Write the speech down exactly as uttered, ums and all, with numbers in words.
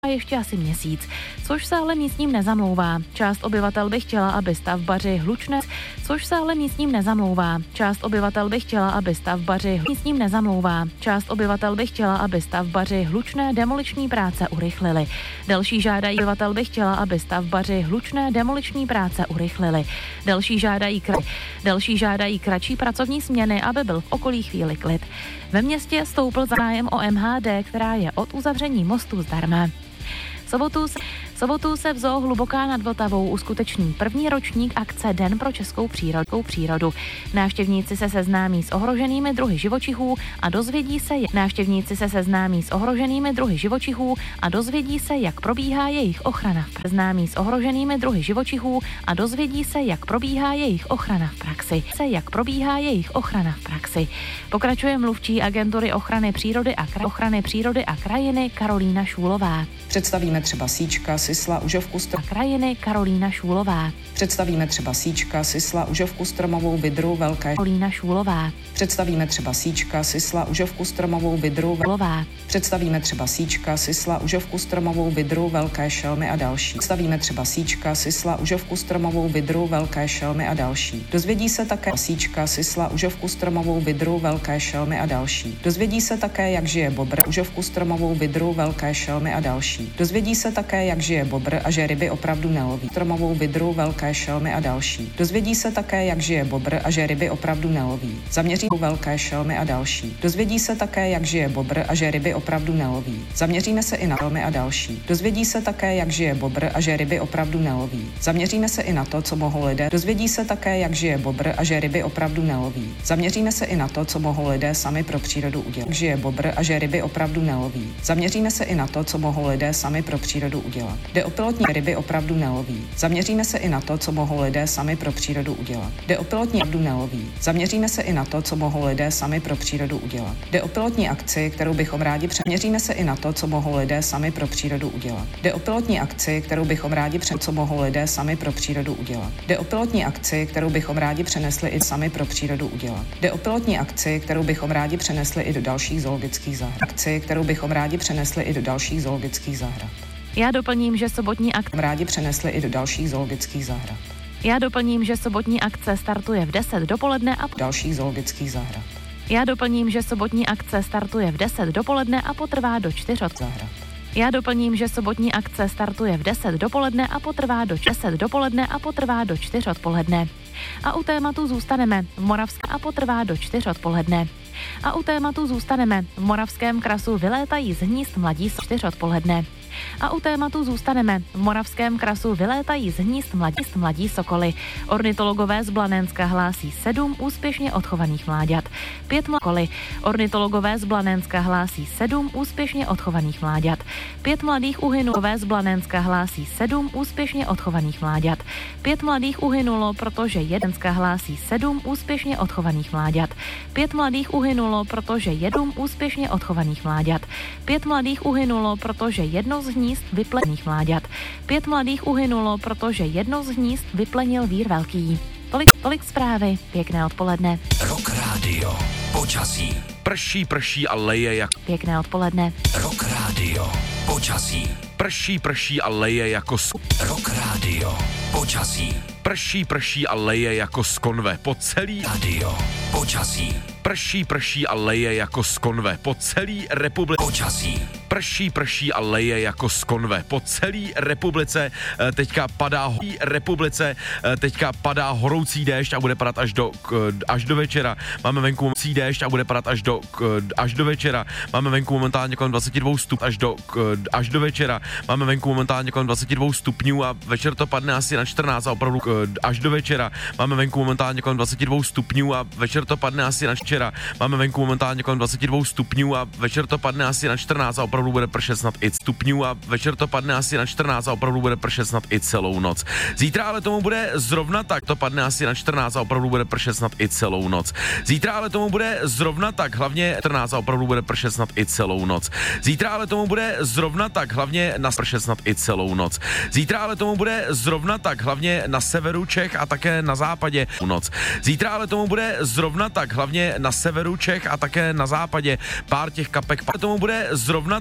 a ještě asi měsíc, což se ale místním nezamlouvá. Část obyvatel by chtěla, aby stavbaři hlučné, což se ale místním nezamlouvá. Část obyvatel by chtěla, aby stavbaři místním nezamlouvá. Část obyvatel by chtěla, aby stavbaři hlučné demoliční práce urychlili. Další žádají obyvatel by chtěla, aby stavbaři hlučné demoliční práce urychlili. Další žádají kra... Další žádají kratší pracovní směny, aby byl v okolí chvíli klid. Ve městě stoupl zájem o M H D, která je od uzavření mostu zdarma. Sobotu, sobotu se v zoo Hluboká nad Vltavou uskuteční první ročník akce Den pro českou přírodu. přírodu. Návštěvníci se seznámí s ohroženými druhy živočichů a dozvědí se, návštěvníci se seznámí s ohroženými druhy živočichů a dozvědí se, jak probíhá jejich ochrana v seznámí s ohroženými druhy živočichů a dozvědí se, jak probíhá jejich ochrana v praxi. Se, jak probíhá jejich ochrana v praxi. Pokračuje mluvčí agentury ochrany přírody a kraj, ochrany přírody a krajiny Karolína Šůlová. Představíme třeba síčka, sisla, užovku a krajiny Karolína Šůlová. Představíme třeba síčka, sisla, užovku stromovou, vidru, velké Karolína Šůlová. Představíme třeba síčka, sisla, užovku stromovou, vidru, Šůlová. Představíme třeba síčka, sisla, užovku stromovou, vidru, velké šelmy a další. Představíme třeba síčka, sisla, užovku stromovou, vidru, velké šelmy a další. Dozvědí se také síčka, sisla, užovku stromovou, vidru, velké šelmy a další. Dozvědí se také, jak žije bobr, užovku stromovou, vidru, velké šelmy a další. Dozvědí se také, jak žije bobr a že ryby opravdu neloví. Stromovou, vidru, velké šelmy a další. Dozvědí se také, jak žije bobr a že ryby opravdu neloví. Zaměří velké šelmy a další. Dozvědí se také, jak žije bobr a že ryby opravdu neloví. Zaměříme se i na šelmy a další. Dozvědí se také, jak žije bobr a že ryby opravdu neloví. Zaměříme se i na to, co mohou lidé. Dozvědí se také, jak žije bobr a že ryby opravdu neloví. Zaměříme se i na to, co mohou lidé sami pro přírodu udělat. Jak žije bobr a že ryby opravdu neloví. Zaměříme se i na to, co mohou lidé sami pro přírodu udělat. Jde o pilotní ryby opravdu neloví. Zaměříme se i na to, co mohou lidé sami pro přírodu udělat. Jde o pilotní opravdu neloví. Zaměříme se i na to, co mohou lidé sami pro přírodu udělat. Jde o pilotní akci, kterou bychom rádi přeměříme se i na to, co mohou lidé sami pro přírodu udělat. Jde o pilotní akci, kterou bychom rádi před co mohou lidé sami pro přírodu udělat. Jde o pilotní akci, kterou bychom rádi přenesli i sami pro přírodu udělat. Jde o pilotní akci, kterou bychom rádi přenesli i do dalších zoologických zahrad. Akci, kterou bychom rádi přenesli i do dalších zoologických zahrad. Já doplním, že sobotní akce rádi přenesli i do dalších zoologických zahrad. Já doplním, že sobotní akce startuje v deset dopoledne a dalších zoologických zahrad. Já doplním, že sobotní akce startuje v deset dopoledne a potrvá do čtyř od zahrad. Já doplním, že sobotní akce startuje v deset dopoledne a potrvá do deset dopoledne a potrvá do čtyř odpoledne. A u tématu zůstaneme v Moravské a potrvá do čtyř odpoledne. A u tématu zůstaneme v Moravském krasu vylétají z hnízd mladí z čtyř odpoledne. A u tématu zůstaneme. V Moravském krasu vylétají z hnízd mladí, mladí sokoly. Ornitologové z Blanenska hlásí sedm úspěšně odchovaných mláďat. Pět mlakoly. Ornitologové z Blanenska hlásí sedm úspěšně odchovaných mláďat. Pět mladých uhynulové z Blanenska hlásí sedm úspěšně odchovaných mláďat. Pět mladých uhynulo, protože Jedenska hlásí sedm úspěšně odchovaných mláďat. Pět mladých uhynulo, protože jednou úspěšně odchovaných mláďat. Pět mladých uhynulo, protože jedno z hnízd vyplených mláďat. Pět mladých uhynulo, protože jedno z hnízd vyplenil vír velký. Tolik, tolik zprávy, pěkné odpoledne. Rock Radio, počasí. Prší, prší a leje jak... Pěkné odpoledne. Rock Radio, počasí. Prší, prší a leje jako... Rock Radio, počasí. Prší, prší a leje jako z konve po celý... Radio, počasí. Prší, prší a leje jako z konve po celý republice. Počasí. Prší, prší a leje jako z konve po celý republice. Teďka padá ho... republice. Teďka padá horoucí déšť a bude padat až do, až do večera. Máme venku horoucí déšť a bude padat až do, až do večera. Máme venku momentálně kolem dvacet dva stupňů až do, až do večera. Máme venku momentálně kolem dvacet dva stupňů a večer to padne asi na čtrnáct a opravdu až do večera. Máme venku momentálně kolem dvacet dva stupňů a večer to padne asi na včera. Máme venku momentálně kolem dvacet dva stupňů a večer to padne asi na čtrnáct a opravdu bude pršet snad i stupňů a večer to padne asi na čtrnáct a opravdu bude pršet snad i celou noc. Zítra ale tomu bude zrovna tak, to padne asi na čtrnáct a opravdu bude pršet snad i celou noc. Zítra ale tomu bude zrovna tak, hlavně čtrnáct a opravdu bude pršet snad i celou noc. Zítra ale tomu bude zrovna tak, hlavně na pršet snad i celou noc. Zítra ale tomu bude zrovna tak, hlavně na severu Čech a také na západě noc. Zítra ale tomu bude zrovna tak, hlavně na severu Čech a také na západě pár těch kapek. Tomu bude zrovna